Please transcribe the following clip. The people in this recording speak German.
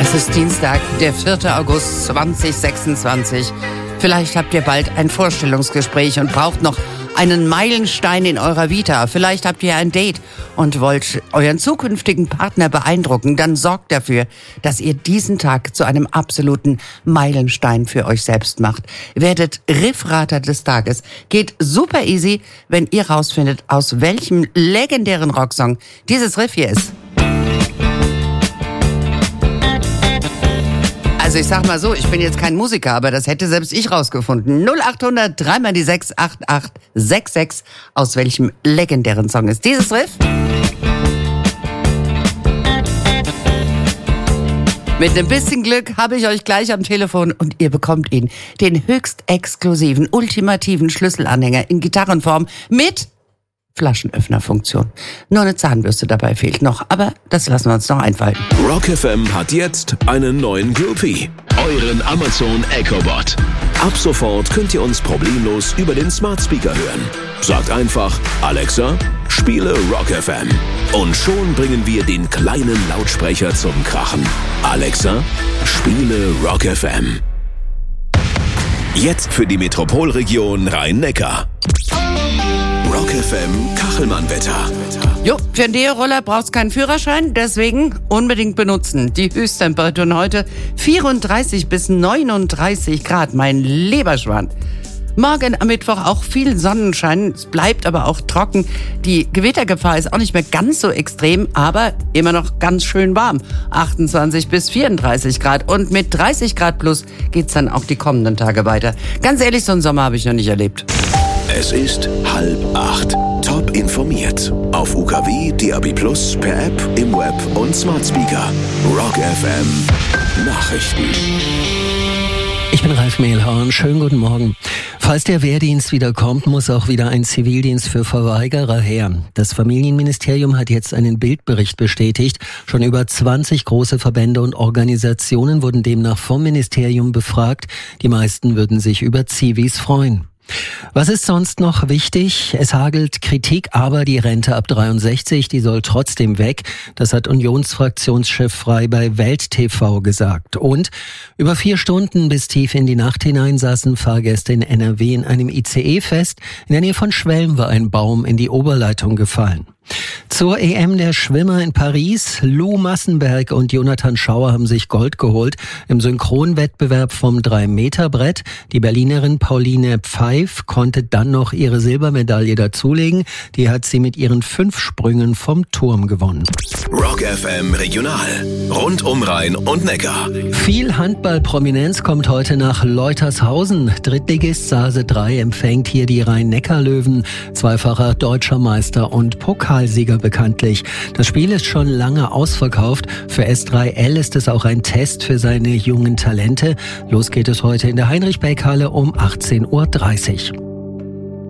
Es ist Dienstag, der 4. August 2026. Vielleicht habt ihr bald ein Vorstellungsgespräch und braucht noch einen Meilenstein in eurer Vita. Vielleicht habt ihr ein Date und wollt euren zukünftigen Partner beeindrucken. Dann sorgt dafür, dass ihr diesen Tag zu einem absoluten Meilenstein für euch selbst macht. Werdet Riffrater des Tages. Geht super easy, wenn ihr rausfindet, aus welchem legendären Rocksong dieses Riff hier ist. Also ich sag mal so, ich bin jetzt kein Musiker, aber das hätte selbst ich rausgefunden. 0800 3 mal die 6 8866. Aus welchem legendären Song ist dieses Riff? Mit ein bisschen Glück habe ich euch gleich am Telefon und ihr bekommt ihn. Den höchst exklusiven, ultimativen Schlüsselanhänger in Gitarrenform mit Flaschenöffnerfunktion. Nur eine Zahnbürste dabei fehlt noch, aber das lassen wir uns noch einfallen. Rock FM hat jetzt einen neuen Groupie, euren Amazon Echobot. Ab sofort könnt ihr uns problemlos über den Smart Speaker hören. Sagt einfach, Alexa, spiele Rock FM. Und schon bringen wir den kleinen Lautsprecher zum Krachen. Alexa, spiele Rock FM. Jetzt für die Metropolregion Rhein-Neckar. Rock FM Kachelmann-Wetter. Jo, für einen Deo-Roller brauchst keinen Führerschein, deswegen unbedingt benutzen. Die Höchsttemperaturen heute 34 bis 39 Grad, mein Leberschwan. Morgen am Mittwoch auch viel Sonnenschein, es bleibt aber auch trocken. Die Gewittergefahr ist auch nicht mehr ganz so extrem, aber immer noch ganz schön warm. 28 bis 34 Grad und mit 30 Grad plus geht's dann auch die kommenden Tage weiter. Ganz ehrlich, so einen Sommer habe ich noch nicht erlebt. Es ist 7:30. Top informiert. Auf UKW, DAB+, per App, im Web und Smart Speaker. Rock FM Nachrichten. Ich bin Ralf Mehlhorn. Schönen guten Morgen. Falls der Wehrdienst wieder kommt, muss auch wieder ein Zivildienst für Verweigerer her. Das Familienministerium hat jetzt einen Bildbericht bestätigt. Schon über 20 große Verbände und Organisationen wurden demnach vom Ministerium befragt. Die meisten würden sich über Zivis freuen. Was ist sonst noch wichtig? Es hagelt Kritik, aber die Rente ab 63, die soll trotzdem weg. Das hat Unionsfraktionschef Frey bei Welt TV gesagt. Und über 4 Stunden bis tief in die Nacht hinein saßen Fahrgäste in NRW in einem ICE fest. In der Nähe von Schwelm war ein Baum in die Oberleitung gefallen. Zur EM der Schwimmer in Paris. Lou Massenberg und Jonathan Schauer haben sich Gold geholt im Synchronwettbewerb vom 3-Meter-Brett. Die Berlinerin Pauline Pfeif konnte dann noch ihre Silbermedaille dazulegen. Die hat sie mit ihren 5 Sprüngen vom Turm gewonnen. Rock FM Regional. Rund um Rhein und Neckar. Viel Handballprominenz kommt heute nach Leutershausen. Drittligist Sase 3 empfängt hier die Rhein-Neckar-Löwen. Zweifacher deutscher Meister und Pokalsieger bekanntlich. Das Spiel ist schon lange ausverkauft. Für S3L ist es auch ein Test für seine jungen Talente. Los geht es heute in der Heinrich-Beck-Halle um 18:30 Uhr.